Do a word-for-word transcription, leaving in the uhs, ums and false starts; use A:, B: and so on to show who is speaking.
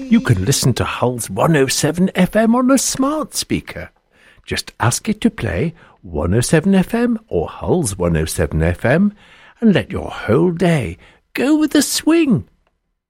A: You can listen to Hull's one oh seven F M on a smart speaker. Just ask it to play one oh seven F M or Hull's one oh seven F M and let your whole day go with the swing.